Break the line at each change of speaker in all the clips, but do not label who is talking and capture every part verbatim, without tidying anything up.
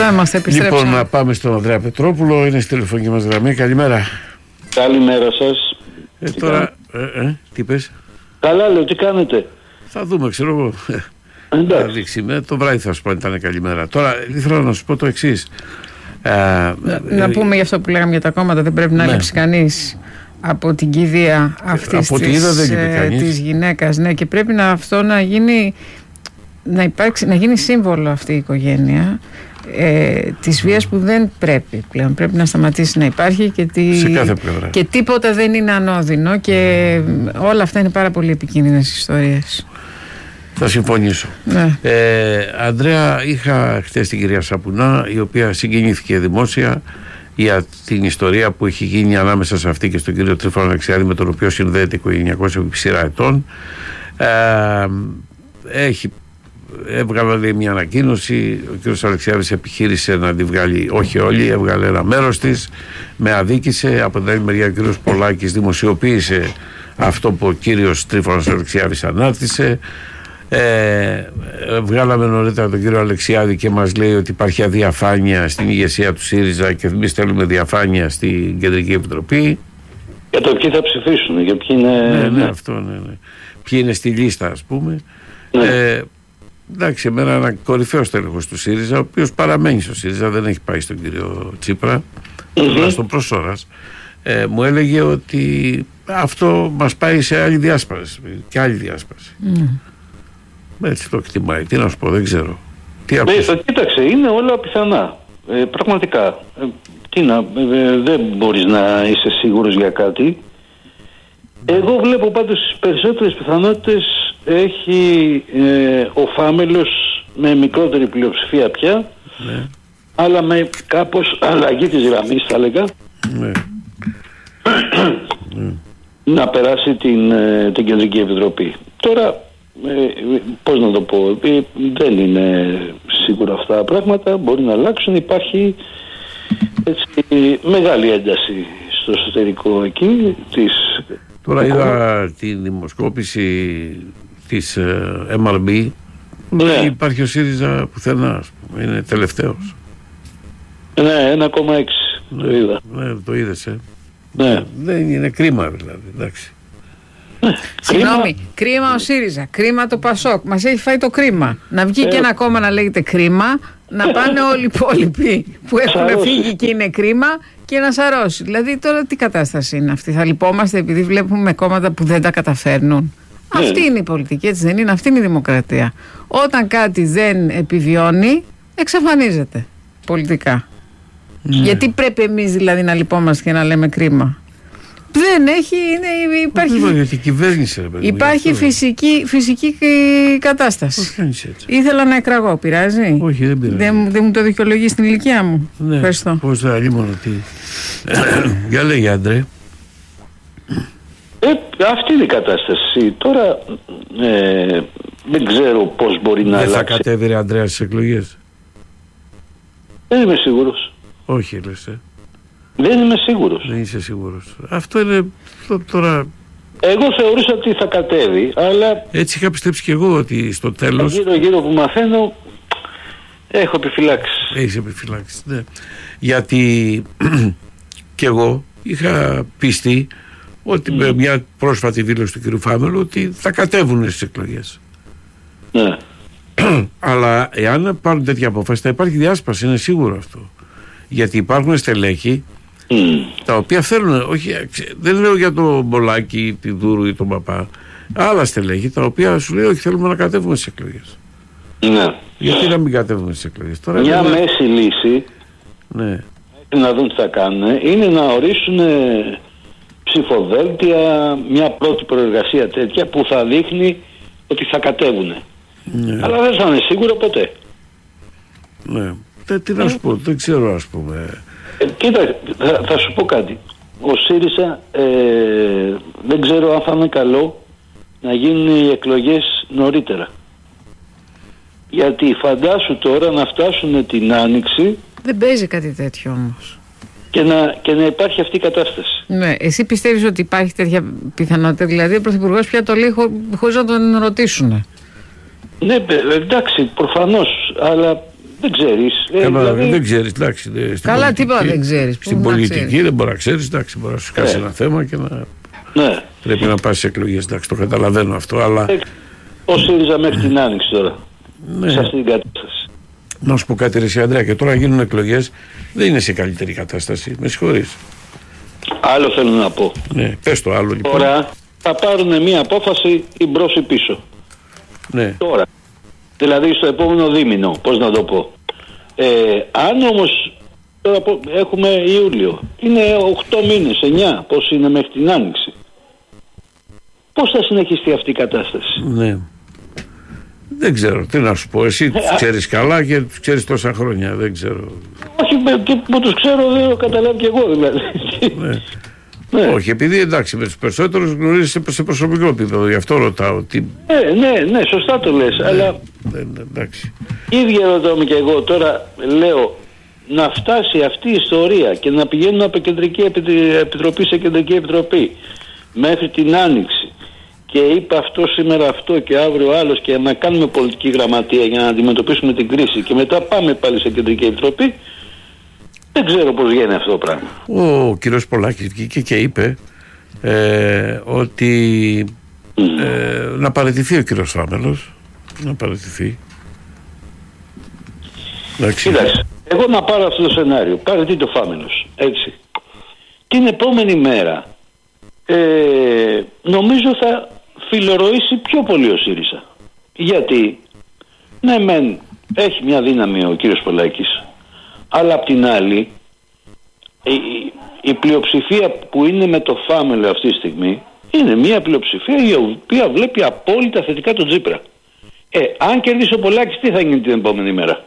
Εδώ είμαστε, επιστρέψαμε.
Λοιπόν, να πάμε στον Ανδρέα Πετρόπουλο, είναι στη τηλεφωνική μας γραμμή. Καλημέρα.
Καλημέρα σας.
Ε, τώρα, ε, ε, τι πες?
Καλά, λέω, τι κάνετε?
Θα δούμε, ξέρω εγώ.
Εντάξει.
Θα δείξει, με το βράδυ θα σου πω αν ήταν καλημέρα. Τώρα, ήθελα να σου πω το εξής. Ε,
να, ε, να πούμε για αυτό που λέγαμε για τα κόμματα, δεν πρέπει να ναι. λείψει κανείς από την κηδεία αυτής της, ε, της γυναίκας. Ναι, και πρέπει να αυτό να γίνει, να, υπάρξει, να γίνει σύμβολο αυτή η οικογένεια ε, της βίας που δεν πρέπει πλέον. Πρέπει να σταματήσει να υπάρχει και, τι,
σε κάθε πλευρά.
Και τίποτα δεν είναι ανώδυνο και όλα αυτά είναι πάρα πολύ επικίνδυνες ιστορίες.
Θα συμφωνήσω.
Ναι.
Ε, Ανδρέα, είχα χτες την κυρία Σαπουνά, η οποία συγκινήθηκε δημόσια για την ιστορία που έχει γίνει ανάμεσα σε αυτή και στον κύριο Τρίφωνο Αλεξιάδη, με τον οποίο συνδέεται οικογενειακώς επί σειρά ετών. Ε, έχει έβγαλε μια ανακοίνωση, ο κύριος Αλεξιάδης επιχείρησε να τη βγάλει, όχι όλη, έβγαλε ένα μέρος της, με αδίκησε. Από την άλλη μεριά ο κύριος Πολάκης δημοσιοποίησε αυτό που ο κύριος Τρίφωνος Αλεξιάδης ανάρτησε. Ε, βγάλαμε νωρίτερα τον κύριο Αλεξιάδη και μας λέει ότι υπάρχει αδιαφάνεια στην ηγεσία του ΣΥΡΙΖΑ και εμείς θέλουμε διαφάνεια στην Κεντρική Επιτροπή.
Για το ποιοι θα ψηφίσουν, για ποιοι είναι.
Ναι, ναι, αυτό, ναι, ναι. Ποιοι είναι στη λίστα, ας πούμε. Ναι. Ε, εντάξει, εμένα ένα κορυφαίο τέλεχος του ΣΥΡΙΖΑ, ο οποίος παραμένει στο ΣΥΡΙΖΑ, δεν έχει πάει στον κύριο Τσίπρα, mm-hmm. στον Προσώρας, ε, μου έλεγε ότι αυτό μας πάει σε άλλη διάσπαση και άλλη διάσπαση. Mm. Έτσι το εκτιμάει. Τι να σου πω, δεν ξέρω. Τι
ναι, θα, κοίταξε, είναι όλα πιθανά. Ε, πραγματικά. Ε, τι να, ε, δεν μπορείς να είσαι σίγουρος για κάτι. Εγώ βλέπω πάντως τις περισσότερες πιθανότητες έχει ε, ο Φάμελος με μικρότερη πλειοψηφία πια, ναι. αλλά με κάπως αλλαγή της γραμμής, θα έλεγα, ναι. να περάσει την, την Κεντρική Επιτροπή. Τώρα, Ε, πώς να το πω, ε, δεν είναι σίγουρα αυτά τα πράγματα, μπορεί να αλλάξουν, υπάρχει έτσι, μεγάλη ένταση στο εσωτερικό εκεί της.
Τώρα είδα τη δημοσκόπηση της ε, εμ αρ μπι, ναι. Υπάρχει ο ΣΥΡΙΖΑ πουθενά, ας πούμε, είναι τελευταίος.
Ναι, ένα κόμμα έξι
ναι,
το είδα.
Ναι, το είδες, ε.
Ναι.
Δεν είναι κρίμα δηλαδή, εντάξει.
Συγγνώμη, κρίμα ο ΣΥΡΙΖΑ, κρίμα το ΠΑΣΟΚ. Μας έχει φάει το κρίμα. Να βγει ε, και ένα κόμμα να λέγεται κρίμα, να πάνε όλοι οι υπόλοιποι που έχουν φύγει και είναι κρίμα και να σαρώσει. Δηλαδή τώρα τι κατάσταση είναι αυτή? Θα λυπόμαστε επειδή βλέπουμε κόμματα που δεν τα καταφέρνουν? Ε. Αυτή είναι η πολιτική, έτσι δεν είναι? Αυτή είναι η δημοκρατία. Όταν κάτι δεν επιβιώνει, εξαφανίζεται πολιτικά. Ναι. Γιατί πρέπει εμείς δηλαδή να λυπόμαστε και να λέμε κρίμα? Δεν έχει, είναι, υπάρχει,
γιατί κυβέρνηση, ρε, παιδί,
υπάρχει φυσική, φυσική κατάσταση. Ήθελα να εκραγώ, πειράζει?
Όχι, δεν πειράζει.
Δεν, δεν μου το δικαιολογεί στην ηλικία μου.
Ναι,
ευχαριστώ.
Πώς θα μόνο τι. Για λέγε, Άντρε.
Ε, αυτή είναι η κατάσταση. Τώρα ε, δεν ξέρω πώς μπορεί να
δεν
αλλάξει.
Δεν θα κατέβει, ρε, Ανδρέα, στις εκλογές?
Δεν είμαι σίγουρος.
Όχι, λες, ε.
Δεν είμαι σίγουρος.
Δεν είσαι σίγουρος. Αυτό είναι τώρα.
Εγώ θεωρούσα ότι θα κατέβει, αλλά
έτσι είχα πιστέψει και εγώ ότι στο τέλος.
Γύρω γύρω που μαθαίνω έχω επιφυλάξεις.
Έχεις επιφυλάξεις, ναι. Γιατί και εγώ είχα πιστεί ότι mm. με μια πρόσφατη δήλωση του κ. Φάμελου ότι θα κατέβουν στις εκλογές.
Ναι.
Αλλά εάν πάρουν τέτοια απόφαση θα υπάρχει διάσπαση, είναι σίγουρο αυτό. Γιατί υπάρχουν στελέχη mm. τα οποία θέλουν, όχι, δεν λέω για το Μπολάκι, τη Δούρου ή τον Παπά, άλλα στελέχη τα οποία σου λέει όχι, θέλουμε να κατέβουμε στις εκλογές.
Ναι.
Γιατί να μην κατέβουμε στις εκλογές? Τώρα
μια
είναι...
μέση λύση,
ναι.
να δουν τι θα κάνουν, είναι να ορίσουν ψηφοδέλτια, μια πρώτη προεργασία τέτοια που θα δείχνει ότι θα κατέβουν. Ναι. Αλλά δεν θα είναι σίγουρο ποτέ.
Ναι. Τι να σου πω, δεν ξέρω, ας πούμε.
Ε, κοίτα, θα, θα σου πω κάτι. Ο ΣΥΡΙΖΑ ε, δεν ξέρω αν θα είναι καλό να γίνουν οι εκλογές νωρίτερα. Γιατί φαντάσου τώρα να φτάσουν την Άνοιξη.
Δεν παίζει κάτι τέτοιο όμως.
Και να, και να υπάρχει αυτή η κατάσταση.
Ναι, εσύ πιστεύεις ότι υπάρχει τέτοια πιθανότητα? Δηλαδή ο Πρωθυπουργός πια το λέει χω, χωρίς να τον ρωτήσουν.
Ναι, εντάξει, προφανώς, αλλά Δεν ξέρεις.
Ε,
δηλαδή...
Δεν ξέρεις, εντάξει.
Καλά, τίποτα δεν ξέρεις.
Στην πολιτική δεν μπορεί να ξέρεις, εντάξει, μπορεί να σου κάσει ε. ένα θέμα και να.
Ναι.
Πρέπει να πας σε εκλογές, εντάξει, το καταλαβαίνω αυτό, αλλά.
Ε, ο ΣΥΡΙΖΑ μέχρι την Άνοιξη τώρα.
Ναι.
Σε αυτή την κατάσταση.
Να σου πω κάτι, ρε Ανδρέα, και τώρα γίνουν εκλογές, δεν είναι σε καλύτερη κατάσταση. Με συγχωρείς.
Άλλο θέλω να πω.
Ναι, πες το άλλο λοιπόν.
Τώρα θα πάρουν μια απόφαση ή μπρος ή πίσω.
Ναι.
Τώρα. Δηλαδή στο επόμενο δίμηνο, πώς να το πω. Ε, αν όμως τώρα έχουμε Ιούλιο, είναι οκτώ μήνες, εννιά, πώς είναι μέχρι την Άνοιξη. Πώς θα συνεχιστεί αυτή η κατάσταση.
Ναι. Δεν ξέρω, τι να σου πω. Εσύ τους ε, ξέρεις καλά και τους ξέρεις τόσα χρόνια. Δεν ξέρω.
Όχι, και που τους ξέρω δεν το καταλάβει και εγώ δηλαδή.
Ναι. Ναι. Όχι, επειδή εντάξει με τους περισσότερους γνωρίζεις σε προσωπικό επίπεδο, γι' αυτό ρωτάω. Τι...
Ναι, ναι, ναι, σωστά το λες, ναι, αλλά
ναι, ναι, εντάξει.
ίδια ρωτώ και εγώ τώρα, λέω, να φτάσει αυτή η ιστορία και να πηγαίνουν από κεντρική επιτροπή σε κεντρική επιτροπή μέχρι την Άνοιξη και είπε αυτό σήμερα αυτό και αύριο άλλος και να κάνουμε πολιτική γραμματεία για να αντιμετωπίσουμε την κρίση και μετά πάμε πάλι σε κεντρική επιτροπή. Δεν ξέρω πώς γίνει αυτό το πράγμα.
Ο κύριος Πολάκης βγήκε και είπε ε, ότι mm. ε, να παραιτηθεί ο κύριος Φάμελος. Να παραιτηθεί.
Κοίταξε, εγώ να πάρω αυτό το σενάριο. Παραιτεί το Φάμελος. Έτσι. Την επόμενη μέρα ε, νομίζω θα φιλορροήσει πιο πολύ ο ΣΥΡΙΖΑ. Γιατί ναι μεν έχει μια δύναμη ο κύριος Πολάκης, αλλά απ' την άλλη η, η πλειοψηφία που είναι με το Φάμελο αυτή τη στιγμή είναι μια πλειοψηφία η οποία βλέπει απόλυτα θετικά τον Τσίπρα. Ε, αν κερδίσει ο Πολάκης τι θα γίνει την επόμενη μέρα.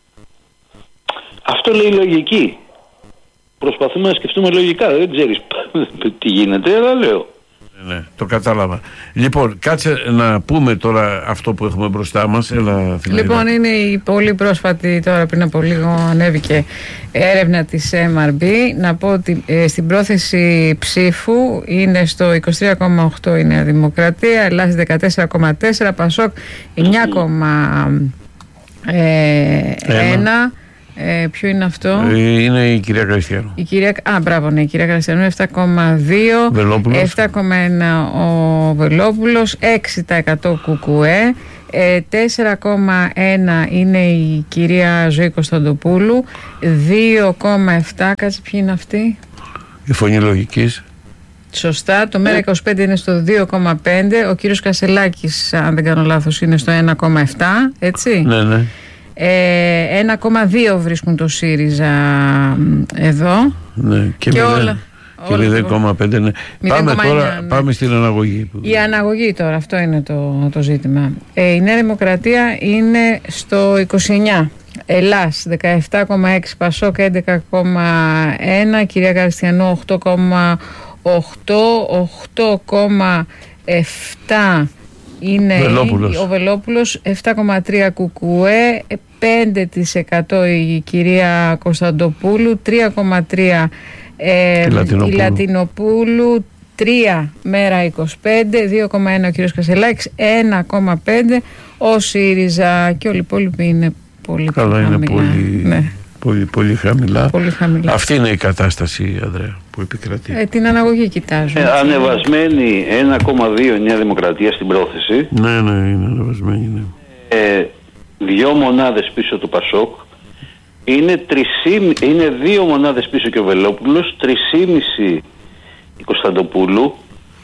Αυτό λέει η λογική. Προσπαθούμε να σκεφτούμε λογικά. Δεν ξέρεις τι γίνεται, αλλά λέω.
Ναι, το κατάλαβα. Λοιπόν, κάτσε να πούμε τώρα αυτό που έχουμε μπροστά μας. Έλα,
λοιπόν, είναι η πολύ πρόσφατη, τώρα πριν από λίγο ανέβηκε έρευνα της εμ αρ μπι. Να πω ότι ε, στην πρόθεση ψήφου είναι στο είκοσι τρία κόμμα οκτώ η Νέα Δημοκρατία, Ελλάς δεκατέσσερα κόμμα τέσσερα, Πασόκ εννιά κόμμα ένα. Ε, ποιο είναι αυτό?
Είναι η κυρία Κριστιανού.
Η κυρία, α, μπράβο, ναι, η κυρία Κριστιανού επτά κόμμα δύο, επτά κόμμα ένα ο Βελόπουλος, έξι τοις εκατό Κουκουέ, ε, τέσσερα κόμμα ένα είναι η κυρία Ζωή Κωνσταντοπούλου, δύο κόμμα επτά, κάτσε ποιοι είναι αυτοί?
Η Φωνή Λογικής. Σωστά,
το ΜΕΡΑ είκοσι πέντε είναι στο δύο κόμμα πέντε, ο κύριος Κασελάκης, αν δεν κάνω λάθος, είναι στο ένα κόμμα επτά, έτσι.
Ναι, ναι.
Ε, ένα κόμμα δύο βρίσκουν το ΣΥΡΙΖΑ εδώ.
Ναι, και, και όλα. Και μηδέν κόμμα πέντε, ναι. Πάμε τώρα, ναι. Πάμε στην αναγωγή.
Η αναγωγή τώρα, αυτό είναι το, το ζήτημα. Ε, η Νέα Δημοκρατία είναι στο είκοσι εννιά. Ελλάς δεκαεπτά κόμμα έξι, Πασόκ έντεκα κόμμα ένα, κυρία Κριστιανού οκτώ κόμμα οκτώ, οκτώ κόμμα επτά είναι
Βελόπουλος.
Ο Βελόπουλος, επτά κόμμα τρία Κουκουέ, πέντε τοις εκατό η κυρία Κωνσταντοπούλου, τρία κόμμα τρία ε, η Λατινοπούλου, τρία ΜΕΡΑ είκοσι πέντε, δύο κόμμα ένα ο κύριος Κασελάκης, ένα κόμμα πέντε ο ΣΥΡΙΖΑ και όλοι οι υπόλοιποι είναι πολύ
καλά,
χαμηλά.
Είναι πολύ, ναι. πολύ, πολύ, χαμηλά.
πολύ χαμηλά.
Αυτή είναι η κατάσταση, Ανδρέα, που επικρατεί.
Ε, την αναγωγή κοιτάζω.
Ε, ανεβασμένη ένα κόμμα δύο η Νέα Δημοκρατία στην πρόθεση.
Ναι, ναι, είναι ανεβασμένη, ναι.
Ε, δύο μονάδες πίσω του Πασόκ. Είναι, τρισήμι, είναι δύο μονάδες πίσω και ο Βελόπουλος, τρισήμιση η Κωνσταντοπούλου,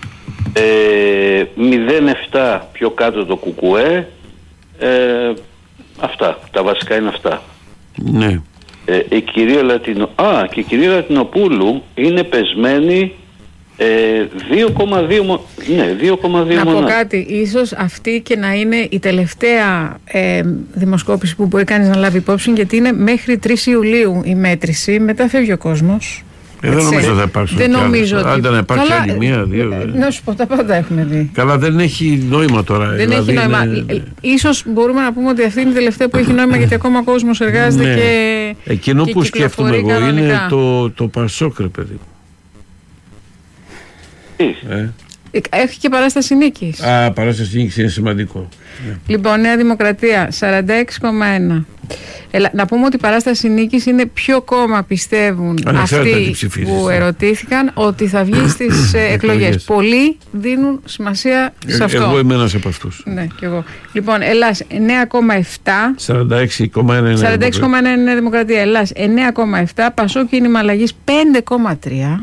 ε, μηδέν κόμμα επτά πιο κάτω το Κουκουέ. Ε, αυτά, τα βασικά είναι αυτά.
Ναι.
Ε, η κυρία Λατινο... Α, και η κυρία Λατινοπούλου είναι πεσμένη ε, δύο κόμμα δύο, ναι, δύο κόμμα δύο
να
μονάδες.
πω κάτι, ίσως αυτή και να είναι η τελευταία ε, δημοσκόπηση που μπορεί κανείς να λάβει υπόψη, γιατί είναι μέχρι τρεις Ιουλίου η μέτρηση, μετά φεύγει ο κόσμος.
Ε, δεν νομίζω θα υπάρξουν
δεν νομίζω ότι...
Άντε να υπάρξει
καλά,
άλλη μία, δύο.
Ε, να σου πω, τα πάντα έχουμε δει.
Καλά, δεν έχει νόημα τώρα.
Δεν
δηλαδή
έχει νόημα.
Είναι...
Ίσως μπορούμε να πούμε ότι αυτή είναι η τελευταία που έχει νόημα, γιατί ακόμα ο κόσμος εργάζεται
ναι.
και.
Εκείνο
και
που σκέφτομαι εγώ
κανονικά.
είναι το, το Πασόκ, ρε παιδί.
Τι.
Ε,
Έχει και παράσταση νίκης.
Α, παράσταση νίκης είναι σημαντικό.
Λοιπόν, Νέα Δημοκρατία σαράντα έξι κόμμα ένα. Ελα, να πούμε ότι η παράσταση νίκης είναι ποιο κόμμα πιστεύουν αυτοί που ερωτήθηκαν ότι θα βγει στις εκλογές. Πολλοί δίνουν σημασία σε αυτό.
Εγώ είμαι ένας από αυτούς.
Ναι, και εγώ. Λοιπόν, Ελλάς εννέα κόμμα επτά.
σαράντα έξι κόμμα ένα
είναι Νέα Δημοκρατία. Ελλάς εννέα κόμμα επτά. Πασό Κίνημα Αλλαγής πέντε κόμμα τρία.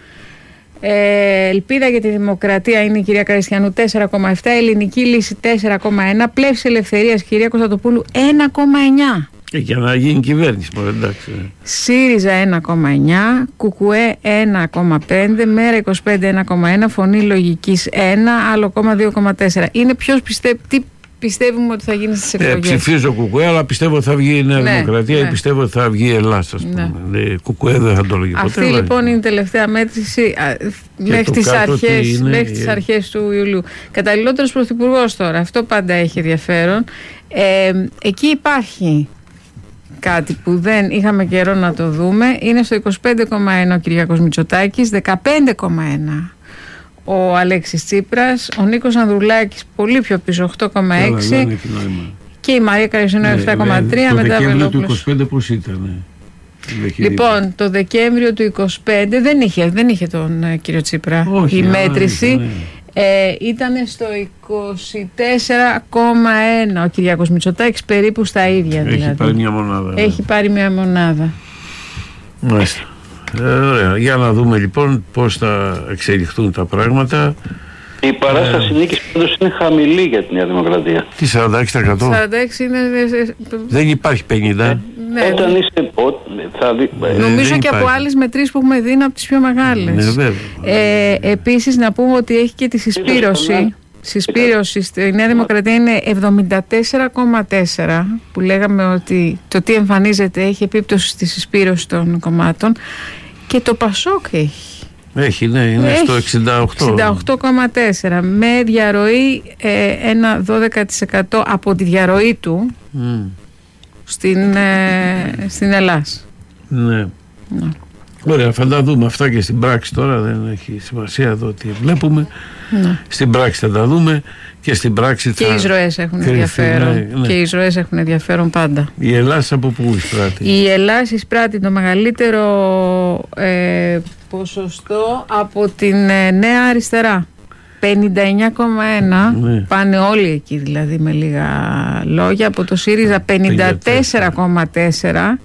Ε, Ελπίδα για τη Δημοκρατία είναι η κυρία Καριστιανού τέσσερα κόμμα επτά, Ελληνική Λύση τέσσερα κόμμα ένα, Πλεύση Ελευθερίας κυρία Κωνσταντοπούλου ένα κόμμα εννιά.
Και για να γίνει κυβέρνηση, μόνο εντάξει.
ΣΥΡΙΖΑ ένα κόμμα εννιά, Κουκουέ ένα κόμμα πέντε, Μέρα είκοσι πέντε ένα κόμμα ένα, Φωνή Λογικής ένα, Άλλο κόμμα δύο κόμμα τέσσερα. Είναι ποιος πιστεύει, τι πιστεύουμε ότι θα γίνει στις εκλογές.
Ε, ψηφίζω Κουκουέ, αλλά πιστεύω ότι θα βγει η Νέα ναι, Δημοκρατία ναι. ή πιστεύω ότι θα βγει η Ελλάς, ας πούμε. Ναι. Κουκουέ δεν θα το λέγει ποτέ.
Αυτή λοιπόν είναι η τελευταία μέτρηση μέχρι τις, αρχές, είναι, μέχρι τις αρχές του Ιουλίου. Καταλληλότερος πρωθυπουργός τώρα, αυτό πάντα έχει ενδιαφέρον. Ε, εκεί υπάρχει κάτι που δεν είχαμε καιρό να το δούμε. Είναι στο είκοσι πέντε κόμμα ένα ο Κυριάκος Μητσοτάκης, δεκαπέντε κόμμα ένα ο Αλέξης Τσίπρας, ο Νίκος Ανδρουλάκης πολύ πιο πίσω, οκτώ κόμμα έξι και η Μαρία Καριστιανού επτά κόμμα τρία.
Το Δεκέμβριο του είκοσι πέντε πώς ήταν?
Λοιπόν, το Δεκέμβριο του είκοσι πέντε δεν είχε, δεν είχε τον ε, κύριο Τσίπρα.
Όχι,
η μέτρηση ήταν, ε, ήταν στο είκοσι τέσσερα κόμμα ένα ο Κυριάκος Μητσοτάκης, περίπου στα ίδια.
Έχει
δηλαδή.
πάρει μια μονάδα.
Έχει ναι. πάρει μια μονάδα.
Μάλιστα. Ε, ωραία. Για να δούμε λοιπόν πώς θα εξελιχθούν τα πράγματα.
Η παράσταση ε, νίκης πάντως είναι χαμηλή για τη Νέα Δημοκρατία.
Τι σαράντα έξι τοις εκατό?
σαράντα έξι είναι...
Δεν υπάρχει πενήντα.
Ε, ναι. Όταν είσαι... Θα δει...
Νομίζω και από άλλες μετρήσεις που έχουμε δει είναι από τις πιο μεγάλες.
Ναι, βέβαια.
Ε, επίσης να πούμε ότι έχει και τη συσπήρωση. Συσπήρωση στη Νέα Δημοκρατία είναι εβδομήντα τέσσερα κόμμα τέσσερα, που λέγαμε ότι το τι εμφανίζεται έχει επίπτωση στη συσπήρωση των κομμάτων, και το Πασόκ έχει.
Έχει, ναι, είναι έχει στο εξήντα οκτώ. εξήντα οκτώ
κόμμα τέσσερα με διαρροή ε, ένα δώδεκα τοις εκατό από τη διαρροή του mm. στην, ε, στην Ελλάς.
Ναι. ναι. Ωραία, θα τα δούμε αυτά και στην πράξη τώρα, δεν έχει σημασία εδώ τι βλέπουμε. Ναι. Στην πράξη θα τα δούμε και στην πράξη
και
θα...
οι εισρωές έχουν ενδιαφέρον. Ναι, ναι. Και οι εισρωές έχουν ενδιαφέρον πάντα.
Η Ελλάς από πού εισπράττει?
Η Ελλάς εισπράττει το μεγαλύτερο ε, ποσοστό από την ε, Νέα Αριστερά. πενήντα εννιά κόμμα ένα, ναι. Πάνε όλοι εκεί δηλαδή με λίγα λόγια. Από το ΣΥΡΙΖΑ πενήντα τέσσερα κόμμα τέσσερα.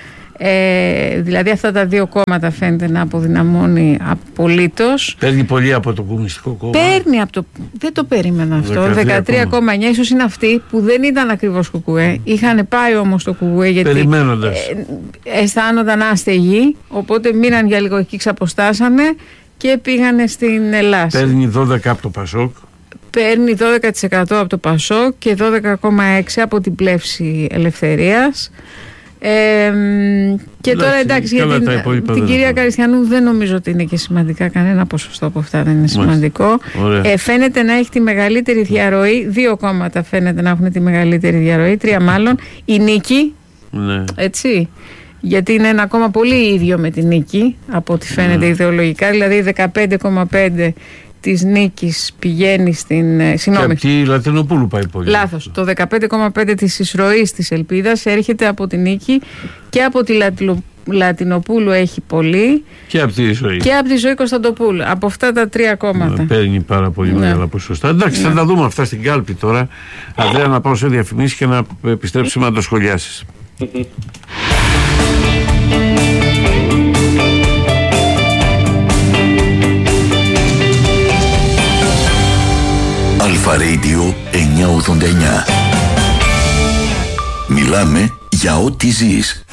Ε, δηλαδή αυτά τα δύο κόμματα φαίνεται να αποδυναμώνει απολύτως.
Παίρνει πολύ από το Κομμουνιστικό Κόμμα.
Παίρνει από το... Δεν το περίμενα αυτό. δεκατρία κόμμα εννιά ίσως είναι αυτοί που δεν ήταν ακριβώς Κουκουέ. Είχαν πάει όμως το Κουκουέ γιατί
περιμένοντας.
Ε, αισθάνονταν άστεγοι. Οπότε μείναν για λίγο εκεί, ξαποστάσανε και πήγανε στην Ελλάς.
Παίρνει δώδεκα από το Πασόκ.
Παίρνει δώδεκα τοις εκατό από το Πασόκ και δώδεκα κόμμα έξι από την Πλεύση Ελευθερίας. Ε, και εντάξει, τώρα εντάξει για την, την κυρία Καριστιανού δεν νομίζω ότι είναι και σημαντικά, κανένα ποσοστό από αυτά δεν είναι σημαντικό. ε, Φαίνεται να έχει τη μεγαλύτερη διαρροή. Δύο κόμματα φαίνεται να έχουν τη μεγαλύτερη διαρροή, τρία μάλλον. Η Νίκη, ναι. έτσι, γιατί είναι ένα κόμμα πολύ ίδιο με την Νίκη από ό,τι φαίνεται ναι. ιδεολογικά, δηλαδή δεκαπέντε κόμμα πέντε της Νίκης πηγαίνει στην... Συγγνώμη.
Και από τη Λατινοπούλου πάει πολύ.
Λάθος. Το δεκαπέντε κόμμα πέντε της εισρωής της Ελπίδας έρχεται από την Νίκη και από τη Λατινο... Λατινοπούλου έχει πολύ.
Και από τη Ζωή.
Και από τη Ζωή Κωνσταντοπούλου. Από αυτά τα τρία κόμματα.
Να, παίρνει πάρα πολύ ναι. μεγάλα ποσοστά. Εντάξει, ναι. θα τα δούμε αυτά στην κάλπη τώρα. Ανδρέα, να πάω σε διαφημίσεις και να επιστρέψουμε να το σχολιάσεις.
Αλφα Radio εννιακόσια ογδόντα εννιά. Μιλάμε για ό,τι ζεις.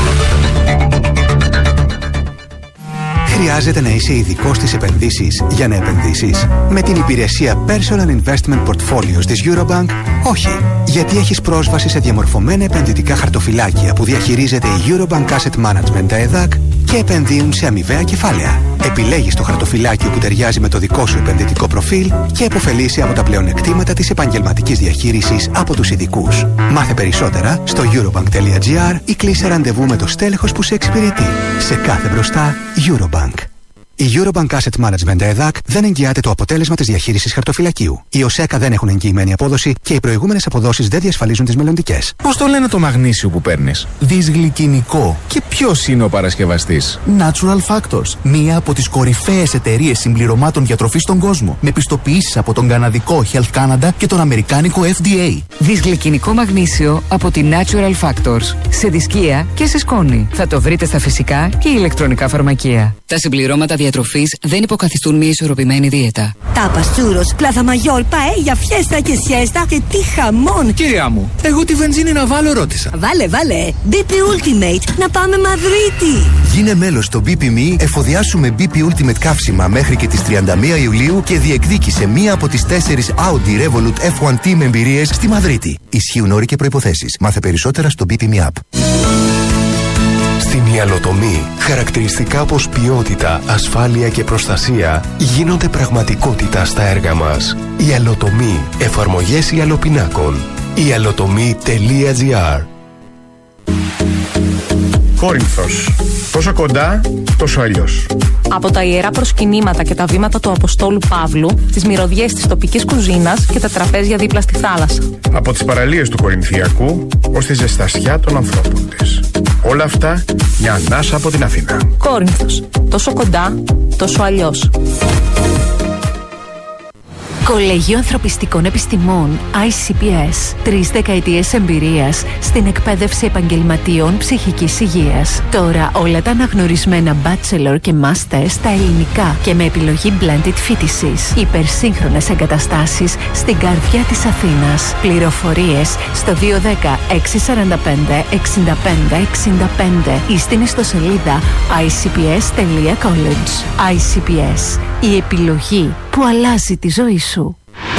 Χρειάζεται να είσαι ειδικός στις επενδύσεις για να επενδύσεις? Με την υπηρεσία Personal Investment Portfolios της Eurobank, όχι. Γιατί έχεις πρόσβαση σε διαμορφωμένα επενδυτικά χαρτοφυλάκια που διαχειρίζεται η Eurobank Asset Management, τα ΕΔΑΚ, και επενδύουν σε αμοιβαία κεφάλαια. Επιλέγεις το χαρτοφυλάκιο που ταιριάζει με το δικό σου επενδυτικό προφίλ και επωφελείσαι από τα πλεονεκτήματα της επαγγελματικής διαχείρισης από τους ειδικούς. Μάθε περισσότερα στο eurobank τελεία gr ή κλείσε ραντεβού με το στέλεχος που σε εξυπηρετεί. Σε κάθε μπροστά, Eurobank. Η Eurobank Asset Management ΕΔΑΚ δεν εγγυάται το αποτέλεσμα της διαχείρισης χαρτοφυλακίου. Οι ΟΣΕΚΑ δεν έχουν εγγυημένη απόδοση και οι προηγούμενες αποδόσεις δεν διασφαλίζουν τις μελλοντικές.
Πώς το λένε το μαγνήσιο που παίρνεις? Δυσγλυκινικό. Και ποιος είναι ο παρασκευαστής?
Natural Factors. Μία από τις κορυφαίες εταιρείες συμπληρωμάτων διατροφής στον κόσμο. Με πιστοποιήσεις από τον καναδικό Health Canada και τον αμερικάνικο Εφ ντι έι.
Δυσγλυκινικό μαγνήσιο από τη Natural Factors. Σε δισκία και σε σκόνη. Θα το βρείτε στα φυσικά και ηλεκτρονικά φαρμακεία. Τα συμπληρώματα διατροφής δεν υποκαθιστούν μια ισορροπημένη δίαιτα.
Τάπας, τσούρος, πλάθα μαγιόλ, παέλια, φιέστα και σιέστα και τι χαμόν!
Κυρία μου, εγώ τη βενζίνη να βάλω ρώτησα.
Βάλε, βάλε! μπι πι Ultimate, να πάμε Μαδρίτη!
Γίνε μέλος στο μπι πι εμ ι, εφοδιάσου με μπι πι Ultimate καύσιμα μέχρι και τις τριάντα μία Ιουλίου και διεκδίκησε μία από τις τέσσερις Audi Revolut εφ ουάν Team εμπειρίες στη Μαδρίτη. Ισχύουν όροι και προϋποθέσεις. Μάθε περισσότερα στο μπι πι εμ ι App.
Στην Ιαλοτομή, χαρακτηριστικά όπως ποιότητα, ασφάλεια και προστασία γίνονται πραγματικότητα στα έργα μας. Ιαλοτομή, εφαρμογές ιαλοπινάκων. ιαλοτομή τελεία τζι άρ.
Κόρινθος. Τόσο κοντά, τόσο αλλιώς.
Από τα ιερά προσκυνήματα και τα βήματα του Αποστόλου Παύλου, τις μυρωδιές της τοπικής κουζίνας και τα τραπέζια δίπλα στη θάλασσα.
Από τις παραλίες του Κορινθιακού ως τη ζεστασιά των ανθρώπων της. Όλα αυτά μια ανάσα από την Αθήνα.
Κόρινθος. Τόσο κοντά, τόσο αλλιώς.
Κολέγιο Ανθρωπιστικών Επιστημών άι σι πι ες. Τρεις δεκαετίες εμπειρίας στην εκπαίδευση επαγγελματιών ψυχικής υγείας. Τώρα όλα τα αναγνωρισμένα bachelor και master στα ελληνικά και με επιλογή blended φοιτησης. Υπερσύγχρονες εγκαταστάσεις στην καρδιά της Αθήνας. Πληροφορίες στο δύο ένα μηδέν έξι τέσσερα πέντε έξι πέντε έξι πέντε ή στην ιστοσελίδα άι σι πι ες τελεία college. άι σι πι ες. Η επιλογή που αλλάζει τη ζωή σου.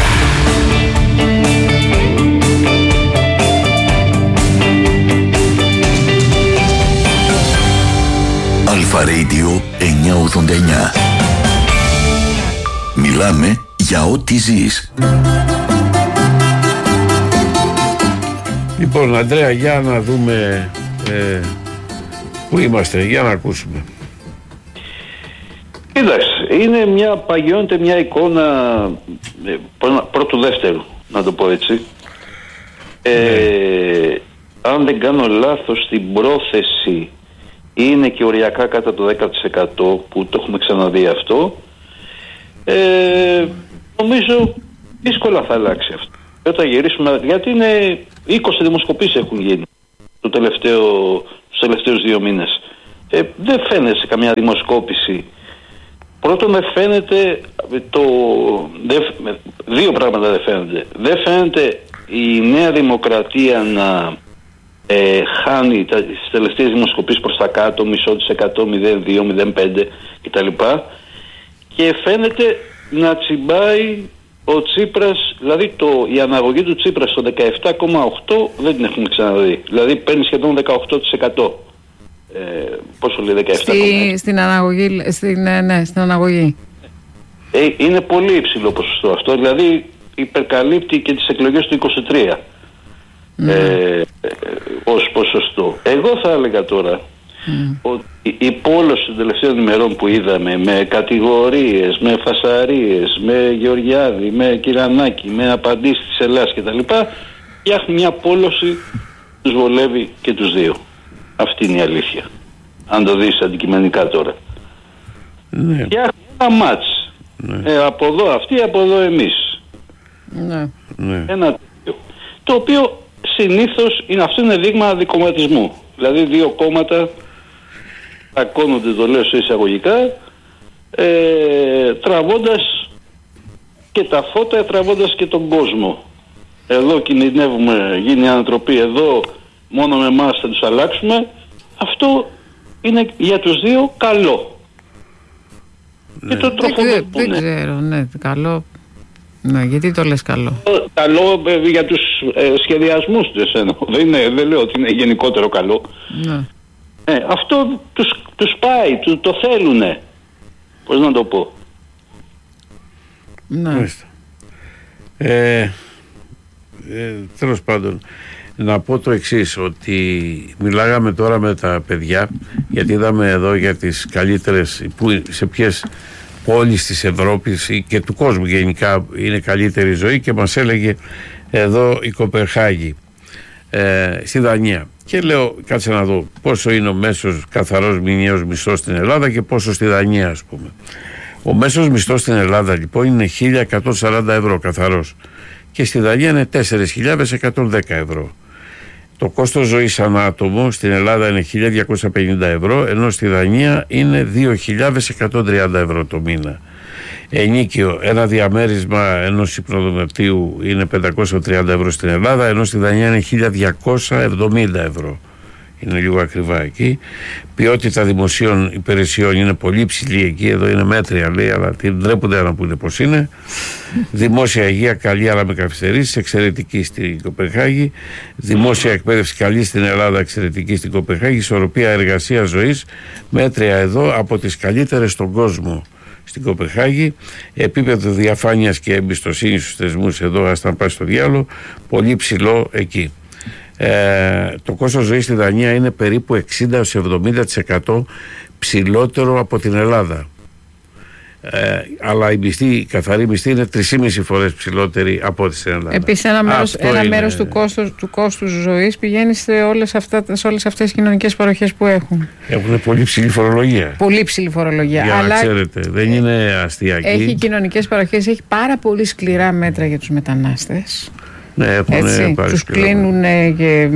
Αλφα Radio εννιακόσια ογδόντα εννιά. Μιλάμε για ό,τι ζεις.
Λοιπόν, Αντρέα, για να δούμε ε, πού είμαστε, για να ακούσουμε.
Κοίταξε, είναι μια, παγιώνεται μια εικόνα ε, πρώτου δεύτερου, να το πω έτσι. Ε, ναι. Αν δεν κάνω λάθος, στην πρόθεση είναι και οριακά κάτω από το δέκα τοις εκατό, που το έχουμε ξαναδεί αυτό. Ε, νομίζω δύσκολα θα αλλάξει αυτό. Όταν γυρίσουμε, γιατί είναι είκοσι δημοσκοπήσεις έχουν γίνει το τελευταίο, τους τελευταίους δύο μήνες. Ε, δεν φαίνεται σε καμιά δημοσκόπηση. Πρώτον, δεν φαίνεται το, δεν, δύο πράγματα δεν φαίνεται. Δεν φαίνεται η Νέα Δημοκρατία να ε, χάνει τα, τις τελευταίες δημοσκοπήσεις προς τα κάτω, μισό της εκατό, μηδέν κόμμα δύο, μηδέν κόμμα πέντε κτλ. Και φαίνεται να τσιμπάει ο Τσίπρας, δηλαδή το, η αναγωγή του Τσίπρα στο δεκαεπτά κόμμα οκτώ δεν την έχουμε ξαναδεί. Δηλαδή παίρνει σχεδόν δεκαοκτώ τοις εκατό. Ε, πόσο λέει, δεκαεπτά κόμμα έξι.
Στη, στην, αναγωγή, στην, ναι, στην αναγωγή.
Ε, είναι πολύ υψηλό ποσοστό αυτό. Δηλαδή υπερκαλύπτει και τις εκλογές του είκοσι τρία mm. ε, ε, ως ποσοστό. Εγώ θα έλεγα τώρα mm. ότι η πόλωση των τελευταίων ημερών που είδαμε με κατηγορίες, με φασαρίες, με Γεωργιάδη, με Κυρανάκη, με απαντήσεις της Ελλάδας κτλ. Φτιάχνει μια πόλωση που τους βολεύει και τους δύο. Αυτή είναι η αλήθεια. Αν το δεις αντικειμενικά τώρα.
Ναι.
Φτιάχνει ένα μάτς. Ναι. Ε, από εδώ αυτοί, από εδώ εμείς.
Ναι.
Ναι. Ένα τέτοιο. Το οποίο συνήθως είναι, αυτό είναι δείγμα αδικοματισμού. Δηλαδή δύο κόμματα ακώνονται, το λέω σε εισαγωγικά, ε, τραβώντας και τα φώτα, τραβώντας και τον κόσμο. Εδώ κινδυνεύουμε, γίνει ανατροπή, εδώ μόνο με εμάς θα τους αλλάξουμε. Αυτό είναι για τους δύο καλό.
Ναι.
Και το
δεν, δεν ξέρω, ναι, καλό. Ναι, γιατί το λες καλό.
Καλό ε, για τους ε, σχεδιασμούς τους εννοώ. Δεν, δεν λέω ότι είναι γενικότερο καλό.
Ναι.
Ε, αυτό τους, τους πάει, του, το θέλουνε. Πώς να το πω.
Ναι.
Ε, ε, τέλος πάντων. Να πω το εξής, ότι μιλάγαμε τώρα με τα παιδιά, γιατί είδαμε εδώ για τις καλύτερες, που, σε ποιες πόλεις της Ευρώπης και του κόσμου γενικά είναι καλύτερη ζωή, και μας έλεγε εδώ η Κοπενχάγη, ε, στη Δανία. Και λέω, κάτσε να δω πόσο είναι ο μέσος καθαρός μηνιαίος μισθός στην Ελλάδα και πόσο στη Δανία, ας πούμε. Ο μέσος μισθός στην Ελλάδα λοιπόν είναι χίλια εκατόν σαράντα ευρώ καθαρός και στη Δανία είναι τέσσερις χιλιάδες εκατόν δέκα ευρώ. Το κόστος ζωής ανά άτομο στην Ελλάδα είναι χίλια διακόσια πενήντα ευρώ, ενώ στη Δανία είναι δύο χιλιάδες εκατόν τριάντα ευρώ το μήνα. Ενίκιο, ένα διαμέρισμα ενός υπνοδωματίου είναι πεντακόσια τριάντα ευρώ στην Ελλάδα, ενώ στη Δανία είναι χίλια διακόσια εβδομήντα ευρώ. Είναι λίγο ακριβά εκεί. Ποιότητα δημοσίων υπηρεσιών είναι πολύ ψηλή εκεί. Εδώ είναι μέτρια, λέει, αλλά την ντρέπονται να πούνε πώς είναι. Δημόσια υγεία καλή, αλλά με καθυστερήσεις, εξαιρετική στην Κοπενχάγη. Δημόσια εκπαίδευση καλή στην Ελλάδα, εξαιρετική στην Κοπενχάγη. Ισορροπία εργασία ζωής μέτρια εδώ, από τις καλύτερες στον κόσμο στην Κοπενχάγη. Επίπεδο διαφάνειας και εμπιστοσύνης στους θεσμούς εδώ, ας τα πάει στο διάλογο, πολύ ψηλό εκεί. Ε, το κόστος ζωής στη Δανία είναι περίπου εξήντα με εβδομήντα τοις εκατό ψηλότερο από την Ελλάδα, ε, αλλά η, μισθή, η καθαρή μισθή είναι τρεις και μισή φορές ψηλότερη από ό,τι στην Ελλάδα.
Επίσης ένα μέρος, ένα
είναι...
μέρος του, κόστος, του κόστους ζωής πηγαίνει σε όλες, αυτά, σε όλες αυτές τις κοινωνικές παροχές που έχουν.
Έχουν πολύ ψηλή φορολογία.
Πολύ ψηλή φορολογία.
Για
αλλά
να ξέρετε, δεν είναι αστιακή.
Έχει κοινωνικές παροχές, έχει πάρα πολύ σκληρά μέτρα για τους μετανάστες.
Ναι, έχουν
τους κλείνουν και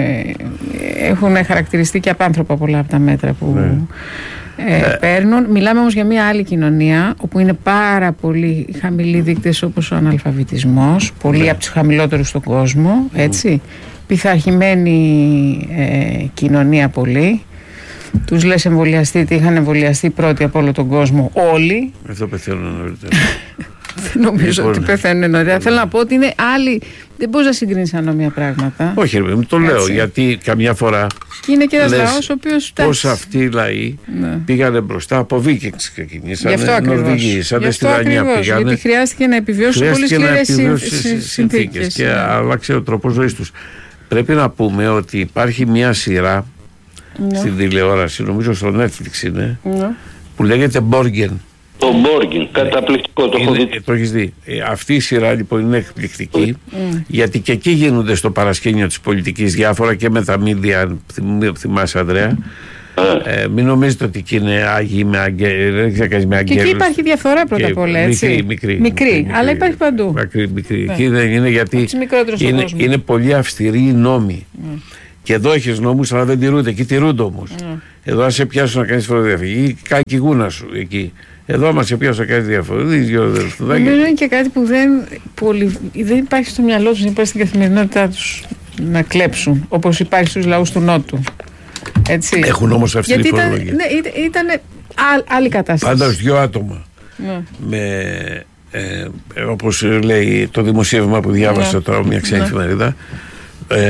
ε, έχουν χαρακτηριστεί και απάνθρωπα πολλά από τα μέτρα που ναι. ε, ε. παίρνουν. Μιλάμε όμως για μια άλλη κοινωνία όπου είναι πάρα πολύ χαμηλοί δείκτες, όπως ο αναλφαβητισμός, πολύ ναι. από τους χαμηλότερους στον κόσμο, έτσι. Mm. Πειθαρχημένη ε, κοινωνία πολύ. Τους λες εμβολιαστείτε, είχαν εμβολιαστεί πρώτοι από όλο τον κόσμο όλοι.
Αυτό πεθαίνουν νωρίτερα.
Δεν νομίζω λοιπόν, ότι πεθαίνουν νωρίτερα. Θέλω να πω ότι είναι άλλοι. Δεν μπορείς να συγκρίνεις ανώμια πράγματα.
Όχι, ρε, το λέω έτσι. Γιατί καμιά φορά
είναι και ένας λαός ο οποίος.
Πώς αυτοί οι λαοί ναι. πήγανε μπροστά από Βίκινγκς ξεκινήσανε.
Γι' αυτό ακριβώς.
Στη Δανία πήγανε.
Γιατί χρειάστηκε να επιβιώσουν πολύ σκληρές συνθήκες.
Και άλλαξε ο τρόπος ζωής τους. Πρέπει να πούμε ότι υπάρχει μια σειρά ναι. στην τηλεόραση, νομίζω στο Netflix είναι, ναι. που λέγεται Borgen.
Το Borgen, καταπληκτικό, το έχω δει.
Το έχεις δει. Ε, αυτή η σειρά λοιπόν είναι εκπληκτική, mm. γιατί και εκεί γίνονται στο παρασκήνιο της πολιτικής διάφορα και με τα μίδια, θυμάσαι Ανδρέα. Mm. Ε, μην νομίζετε ότι εκεί είναι άγιοι με αγγέλους. Και
εκεί υπάρχει διαφορά πρώτα απ' όλα, έτσι.
Μικρή, μικρή,
μικρή, μικρή, αλλά υπάρχει παντού.
Μικρή, μικρή. Ναι. Εκεί δεν είναι γιατί
είναι,
είναι πολύ αυστηροί οι νόμοι. Mm. Και εδώ έχεις νόμους αλλά δεν τηρούνται, εκεί τηρούνται όμως. Mm. Εδώ αν σε πιάσουν να κάνεις φοροδιαφυγή, κάνει και γούνα σου εκεί. Εδώ μας σε πιάσουν να κάνεις διαφορετική.
Νομίζω είναι και κάτι που δεν, πολύ, δεν υπάρχει στο μυαλό τους, δεν υπάρχει στην καθημερινότητά τους να κλέψουν, όπως υπάρχει στους λαούς του Νότου. Έτσι.
Έχουν όμως αυστηρή
γιατί
φορολογία.
Ήταν, ναι, ήταν, ήταν άλλη κατάσταση.
Πάντα ως δυο άτομα. Ναι. Με, ε, ε, όπως λέει το δημοσίευμα που διάβασα ναι. τώρα μια ξένη ναι. εφημερίδα, ε,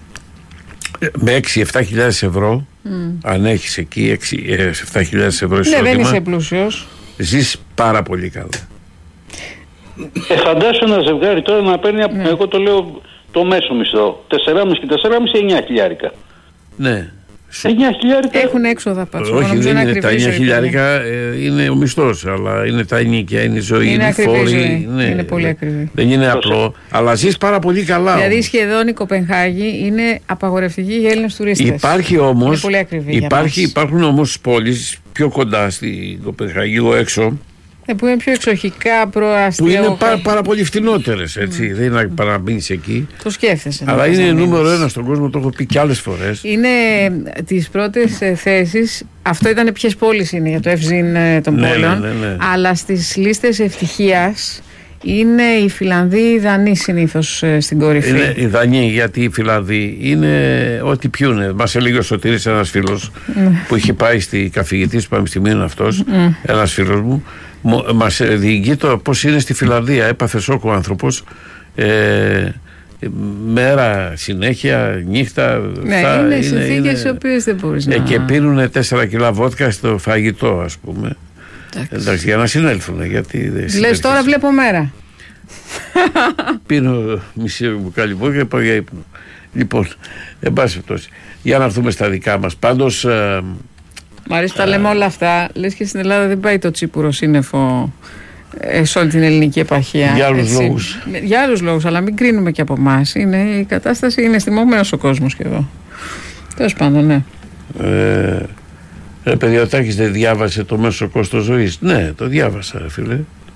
με έξι με επτά χιλιάδες ευρώ, mm. αν έχεις εκεί έξι με επτά χιλιάδες ευρώ εισόδημα,
ναι, δεν είσαι πλούσιος,
ζεις πάρα πολύ καλά.
Ε, φαντάσου ένα ζευγάρι τώρα να παίρνει, ναι. εγώ το λέω το μέσο μισθό, τεσσεράμισι και τεσσεράμισι, εννιά χιλιάρικα.
Ναι.
εννιά χιλιάρικα.
Έχουν έξοδα πάντως.
Όχι, δεν είναι τα εννιά χιλιάρικα, ε, είναι ο μισθός, αλλά είναι τα ενίκια, είναι η ζωή, είναι, είναι φόροι.
Ζωή. Ναι, είναι πολύ ακριβή.
Δεν είναι απλό, αλλά ζεις πάρα πολύ καλά.
Δηλαδή
όμως.
σχεδόν η Κοπενχάγη είναι απαγορευτική για Έλληνες τουρίστες.
Υπάρχει όμως,
είναι πολύ ακριβή
υπάρχει, υπάρχουν όμως πόλεις πιο κοντά στην Κοπενχάγη, λίγο έξω,
ε, που είναι πιο εξοχικά, προαστία.
Που είναι πάρα, πάρα πολύ φτηνότερες, έτσι. Mm. Δεν είναι να μπεις εκεί.
Το σκέφτεσαι.
Αλλά είναι νούμερο ένα στον κόσμο, το έχω πει και άλλες φορές.
Είναι τις πρώτες ε, θέσεις. Αυτό ήταν ποιες πόλεις είναι για το ευζήν ε, των
ναι,
πόλεων.
Ναι, ναι, ναι.
Αλλά στις λίστες ευτυχίας είναι οι Φιλανδοί, οι Δανείοι συνήθως ε, στην κορυφή.
Είναι οι Δανείοι, γιατί οι Φιλανδοί είναι ό,τι πιούνε. Μας έλεγε ο Σωτήρης, ένας φίλος mm. που είχε πάει στη καθηγητή του Πανεπιστημίου αυτός, mm. ένας φίλος μου. Μας διηγεί το πώς είναι στη Φιλανδία. Έπαθε σόκο ο άνθρωπος, ε, μέρα συνέχεια, νύχτα.
Ναι, θα, είναι, είναι συνθήκες οι οποίες δεν μπορείς
ε,
να...
Και πίνουν τέσσερα κιλά βότκα στο φαγητό, ας πούμε. Εντάξει, για να συνέλθουν. Γιατί
λες τώρα βλέπω μέρα.
Πίνω μισή μπουκάλι βότκα και πάω για ύπνο. Λοιπόν, εν πάση περιπτώσει, για να έρθουμε στα δικά μας. Πάντως. Ε,
Μ' αρέσει τα λέμε όλα αυτά. Λες και στην Ελλάδα δεν πάει το τσίπουρο σύννεφο ε, σε όλη την ελληνική επαρχία.
Για άλλους λόγους.
Για άλλους λόγους, αλλά μην κρίνουμε και από εμάς. Η κατάσταση είναι στιμωμένος ο κόσμος και εδώ. Τέλος πάντων, ναι.
Ε, ε, παιδιά, ο Τάκης δεν διάβασε το μέσο κόστος ζωής? Ναι, το διάβασα, φίλε.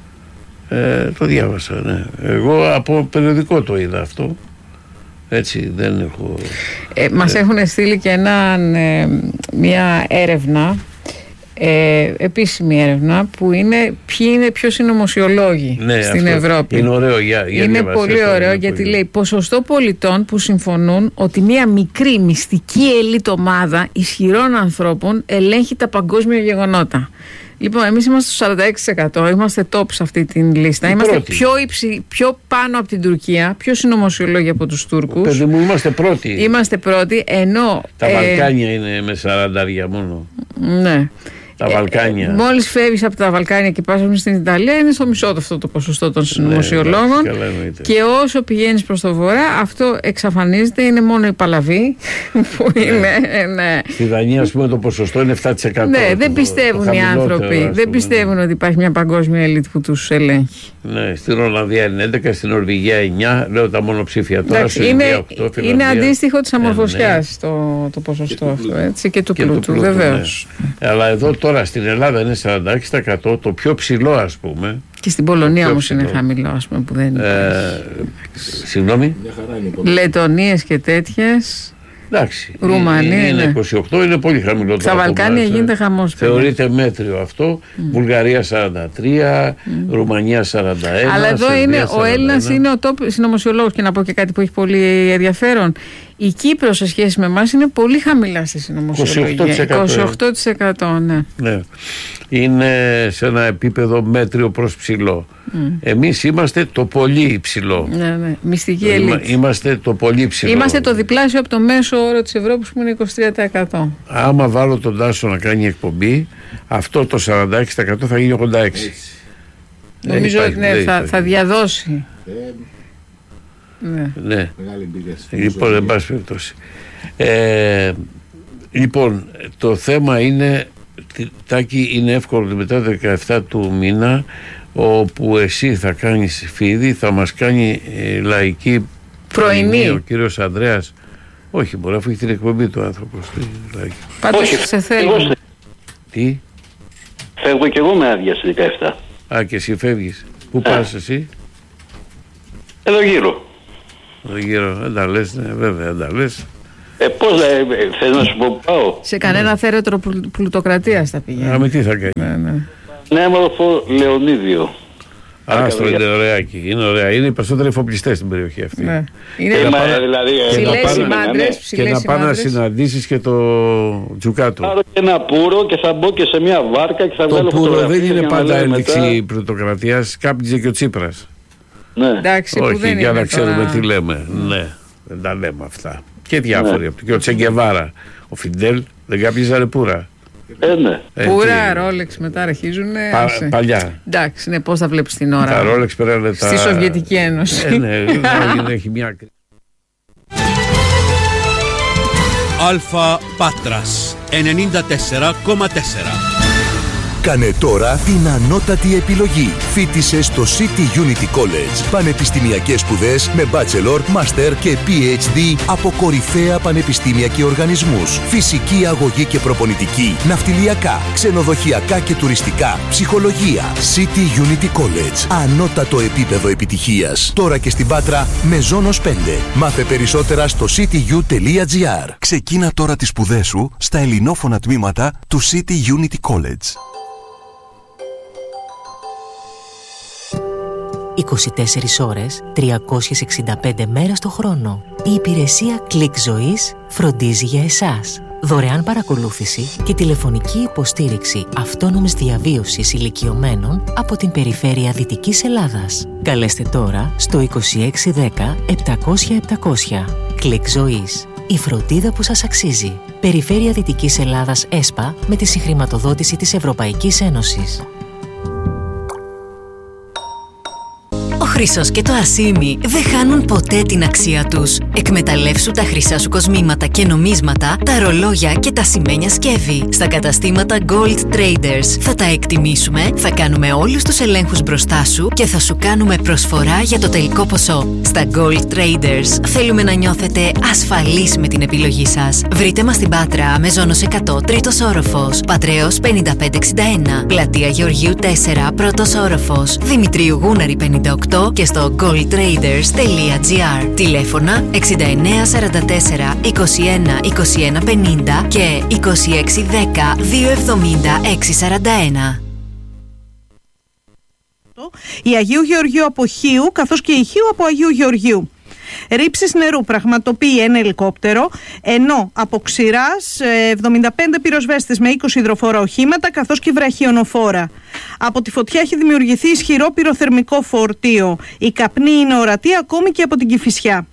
Ε, το διάβασα, ναι. Εγώ από περιοδικό το είδα αυτό. Έτσι, δεν έχω...
Ε, μας ε, έχουν στείλει και έναν, ε, μια έρευνα, ε, επίσημη έρευνα, που είναι ποιοι είναι πιο συνωμοσιολόγοι, ναι, στην Ευρώπη.
Είναι ωραίο για, για
είναι πολύ ωραίο, γιατί πολύ... λέει ποσοστό πολιτών που συμφωνούν ότι μια μικρή μυστική ελίτ ομάδα ισχυρών ανθρώπων ελέγχει τα παγκόσμια γεγονότα. Λοιπόν, εμείς είμαστε στο σαράντα έξι τοις εκατό, είμαστε top σε αυτή την λίστα. Η είμαστε πιο, υψη, πιο πάνω από την Τουρκία, πιο συνωμοσιολόγοι από τους Τούρκους.
Παιδί μου, είμαστε πρώτοι.
Είμαστε πρώτοι, ενώ...
Τα ε, Βαλκάνια είναι με σαράντα μόνο.
Ναι.
Τα Βαλκάνια.
Ε, μόλις φεύγεις από τα Βαλκάνια και πας στην Ιταλία, είναι στο μισό αυτό το ποσοστό των συνωμοσιολόγων. Ναι, και όσο πηγαίνεις προς το βορρά, αυτό εξαφανίζεται. Είναι μόνο η Παλαβή που ναι. είναι. Ναι.
Στη Δανία, ας πούμε, το ποσοστό είναι επτά τοις εκατό.
Ναι, το, δεν πιστεύουν το οι άνθρωποι. Πούμε, δεν πιστεύουν ναι. ότι υπάρχει μια παγκόσμια ελίτ που τους ελέγχει.
Ναι, στην Ολλανδία είναι έντεκα, στην Νορβηγία εννιά. Λέω τα μονοψήφια τώρα.
Εντάξει, είναι, οκτώ, είναι αντίστοιχο της αμορφωσιάς ε, ναι. το, το ποσοστό αυτό έτσι, και του πλούτου, βεβαίως.
Αλλά εδώ τώρα στην Ελλάδα είναι σαράντα έξι τοις εκατό, το πιο ψηλό, ας πούμε.
Και στην Πολωνία όμως είναι χαμηλό, ας πούμε, που δεν είναι. Ε,
συγγνώμη.
Λετονίες και τέτοιες.
Εντάξει.
Ρουμανία
είναι είκοσι οκτώ, είναι πολύ χαμηλό.
Στα Βαλκάνια γίνεται χαμός.
Θεωρείται μέτριο αυτό. Mm. Βουλγαρία σαράντα τρία, mm. Ρουμανία σαράντα ένα.
Αλλά εδώ
Σερβία,
είναι,
σαράντα ένα.
Ο Έλληνας είναι ο top συνωμοσιολόγος. Και να πω και κάτι που έχει πολύ ενδιαφέρον. Η Κύπρος σε σχέση με εμάς είναι πολύ χαμηλά στη συνωμοσιολογία. είκοσι οκτώ τοις εκατό, ναι.
ναι. Είναι σε ένα επίπεδο μέτριο προς ψηλό. Mm. Εμείς είμαστε το πολύ υψηλό.
Ναι, ναι. Μυστική ελίτ.
Είμαστε το πολύ ψηλό.
Είμαστε το διπλάσιο από το μέσο όρο της Ευρώπης που είναι είκοσι τρία τοις εκατό.
Άμα βάλω τον Τάσο να κάνει εκπομπή, αυτό το σαράντα έξι τοις εκατό θα γίνει ογδόντα έξι τοις εκατό.
Νομίζω ότι ναι, θα, θα διαδώσει.
Ε, ναι. ναι. Λοιπόν, εν πάση περιπτώσει. Ε, λοιπόν, το θέμα είναι, Τάκη, είναι εύκολο ότι μετά το δεκαεφτά του μήνα, όπου εσύ θα κάνεις φίδι, θα μας κάνει ε, λαϊκή πρωινή ο κύριος Ανδρέας. Όχι, μπορεί, αφού έχει την εκπομπή του άνθρωπος.
Πάντως σε θέλω.
Τι?
Φεύγω κι εγώ με άδεια στις δεκαεφτά.
Α, και εσύ φεύγεις. Πού ε. πας εσύ?
Εδώ γύρω.
Εδώ γύρω, δεν τα λες, ναι, βέβαια, δεν τα λες.
Ε, πώς ε, θες να σου πω που πάω?
Σε κανένα ναι. θέρετρο πλουτοκρατίας θα πηγαίνει.
Α, με τι θα κάνει?
Ναι, ναι.
Νέαμορφο Λεωνίδιο.
Άστρο, είναι ωραία εκεί. Είναι ωραία. Είναι οι περισσότεροι εφοπλιστές στην περιοχή αυτή.
Ναι. Είναι
ε, μα, δηλαδή,
ψηλές οι μάντρες.
Και να πάνε να συναντήσεις και το Τζουκάτο.
Πάρω και ένα πουρο και θα μπω και σε μια βάρκα και θα βγάλω φωτογραφίες.
Το πουρο δεν είναι πάντα ένδειξη πλουτοκρατίας. Κάπνιζε και ο Τσίπρας.
Ναι.
Εντάξει,
όχι,
που δεν
για
είναι
να ξέρουμε
τώρα...
τι λέμε. Ναι, δεν τα λέμε αυτά. Και διάφοροι. Ναι. Και ο Τσεγκεβάρα. Ο Φιντέλ δεν κάπνιζε πουρα.
Ε, ναι.
Πουρα, Ρόλεξ μετά αρχίζουν.
Πα, παλιά.
Εντάξει, ναι, πώς θα βλέπεις την ώρα.
Τα Ρόλεξ περάνε τα.
Στη Σοβιετική Ένωση.
Ε, ναι, ναι, έχει μια.
Αλφα Πάτρας ενενήντα τέσσερα κόμμα τέσσερα.
Κάνε τώρα την ανώτατη επιλογή. Φοίτησε στο City Unity College. Πανεπιστημιακές σπουδές με bachelor, master και πι έιτς ντι από κορυφαία πανεπιστήμια και οργανισμούς. Φυσική αγωγή και προπονητική, ναυτιλιακά, ξενοδοχειακά και τουριστικά, ψυχολογία. City Unity College. Ανώτατο επίπεδο επιτυχίας. Τώρα και στην Πάτρα με Ζώνος πέντε. Μάθε περισσότερα στο cityU τελεία gr. Ξεκίνα τώρα τις σπουδές σου στα ελληνόφωνα τμήματα του City Unity College.
είκοσι τέσσερις ώρες, τριακόσιες εξήντα πέντε μέρες το χρόνο. Η υπηρεσία Κλικ Ζωής φροντίζει για εσάς. Δωρεάν παρακολούθηση και τηλεφωνική υποστήριξη αυτόνομης διαβίωσης ηλικιωμένων από την περιφέρεια Δυτικής Ελλάδας. Καλέστε τώρα στο είκοσι έξι δέκα επτακόσια επτακόσια. Κλικ Ζωής. Η φροντίδα που σας αξίζει. Περιφέρεια Δυτικής Ελλάδας ΕΣΠΑ με τη συγχρηματοδότηση της Ευρωπαϊκής Ένωσης.
Ο
χρυσός και το ασίμι δεν χάνουν ποτέ την αξία τους. Εκμεταλλεύσου τα χρυσά σου κοσμήματα και νομίσματα, τα ρολόγια και τα σημαίνια σκεύη. Στα καταστήματα Gold Traders θα τα εκτιμήσουμε, θα κάνουμε όλους τους ελέγχους μπροστά σου και θα σου κάνουμε προσφορά για το τελικό ποσό. Στα Gold Traders θέλουμε να νιώθετε ασφαλείς με την επιλογή σας. Βρείτε μας στην Πάτρα, Μεζόνος εκατό, τρίτος όροφος, Πατρέως πενήντα πέντε εξήντα ένα, Πλατεία Γεωργίου τέσσερα, πρώτος όροφος, Δημητρίου Γούναρη πενήντα οκτώ και στο gold traders τελεία gr. Τηλέφωνα εξήντα εννέα σαράντα τέσσερα είκοσι ένα είκοσι ένα πενήντα και είκοσι έξι δέκα δύο εβδομήντα έξι σαράντα ένα.
Η Αγίου Γεωργίου από Χίου καθώς και η Χίου από Αγίου Γεωργίου. Ρήψεις νερού πραγματοποιεί ένα ελικόπτερο, ενώ από Ξηράς εβδομήντα πέντε πυροσβέστες με είκοσι υδροφόρα οχήματα καθώς και βραχιονοφόρα. Από τη φωτιά έχει δημιουργηθεί ισχυρό πυροθερμικό φορτίο. Η καπνή είναι ορατή ακόμη και από την Κηφισιά.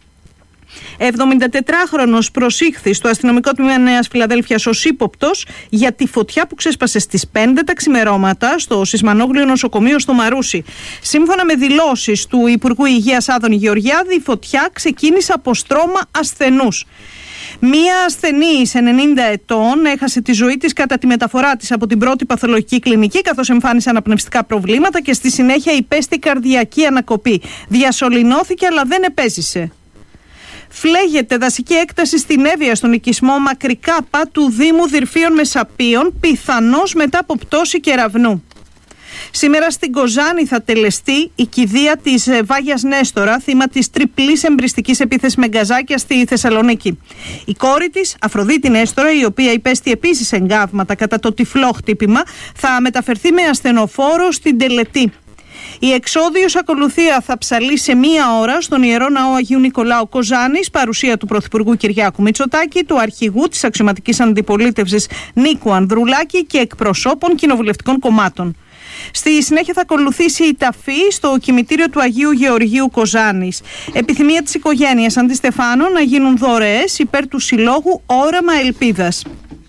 εβδομηντατετράχρονος προσήχθη στο αστυνομικό τμήμα Νέας Φιλαδέλφειας ως ύποπτος για τη φωτιά που ξέσπασε στις πέντε τα ξημερώματα στο Σισμανόγλιο νοσοκομείο στο Μαρούσι. Σύμφωνα με δηλώσεις του Υπουργού Υγείας Άδωνη Γεωργιάδη, η φωτιά ξεκίνησε από στρώμα ασθενούς. Μία ασθενής ενενήντα ετών έχασε τη ζωή της κατά τη μεταφορά της από την πρώτη παθολογική κλινική, καθώς εμφάνισε αναπνευστικά προβλήματα και στη συνέχεια υπέστη καρδιακή ανακοπή. Διασωληνώθηκε αλλά δεν επέζησε. Φλέγεται δασική έκταση στην Εύβοια στον οικισμό Μακρικάπα του Δήμου Δυρφίων Μεσαπίων, πιθανώς μετά από πτώση κεραυνού. Σήμερα στην Κοζάνη θα τελεστεί η κηδεία της Βάγιας Νέστορα, θύμα της τριπλής εμπριστικής επίθεσης με γκαζάκια στη Θεσσαλονίκη. Η κόρη της, Αφροδίτη Νέστορα, η οποία υπέστη επίσης εγκάβματα κατά το τυφλό χτύπημα, θα μεταφερθεί με ασθενοφόρο στην Τελετή. Η εξόδιος ακολουθία θα ψαλεί σε μία ώρα στον Ιερό Ναό Αγίου Νικολάου Κοζάνης, παρουσία του Πρωθυπουργού Κυριάκου Μητσοτάκη, του Αρχηγού της Αξιωματικής Αντιπολίτευσης Νίκου Ανδρουλάκη και εκπροσώπων κοινοβουλευτικών κομμάτων. Στη συνέχεια θα ακολουθήσει η ταφή στο κημητήριο του Αγίου Γεωργίου Κοζάνης. Επιθυμία της οικογένειας Αντιστεφάνων να γίνουν δωρεές υπέρ του Συλλόγου Όραμα Ελπίδας.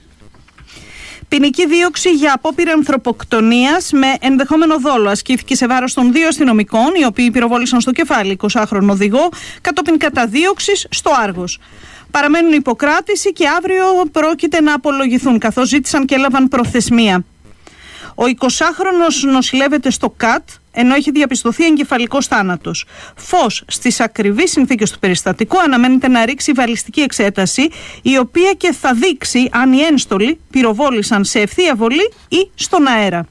Ποινική δίωξη για απόπειρα ανθρωποκτονίας με ενδεχόμενο δόλο ασκήθηκε σε βάρος των δύο αστυνομικών, οι οποίοι πυροβόλησαν στο κεφάλι εικοσάχρονο οδηγό κατόπιν καταδίωξης στο Άργος. Παραμένουν υποκράτηση και αύριο πρόκειται να απολογηθούν, καθώς ζήτησαν και έλαβαν προθεσμία. Ο εικοσάχρονος νοσηλεύεται στο ΚΑΤ, ενώ έχει διαπιστωθεί εγκεφαλικός θάνατος. Φως στις ακριβείς συνθήκες του περιστατικού αναμένεται να ρίξει βαλιστική εξέταση, η οποία και θα δείξει αν οι ένστολοι πυροβόλησαν σε ευθεία βολή ή στον αέρα.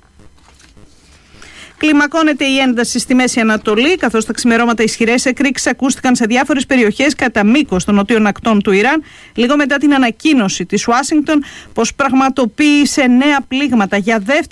Κλιμακώνεται η ένταση στη Μέση Ανατολή, καθώς τα ξημερώματα ισχυρές εκρήξεις ακούστηκαν σε διάφορες περιοχές κατά μήκος των νοτίων ακτών του Ιράν, λίγο μετά την ανακοίνωση της Ουάσιγκτον πως πραγματοποίησε νέα πλήγματα για δεύτερη